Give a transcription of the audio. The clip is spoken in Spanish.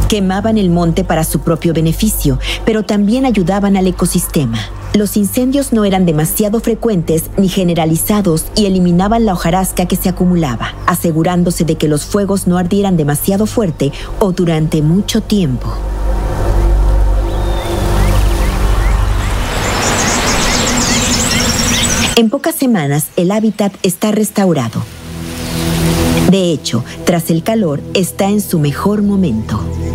Quemaban el monte para su propio beneficio, pero también ayudaban al ecosistema. Los incendios no eran demasiado frecuentes ni generalizados y eliminaban la hojarasca que se acumulaba, asegurándose de que los fuegos no ardieran demasiado fuerte o durante mucho tiempo. En pocas semanas, el hábitat está restaurado. De hecho, tras el calor, está en su mejor momento.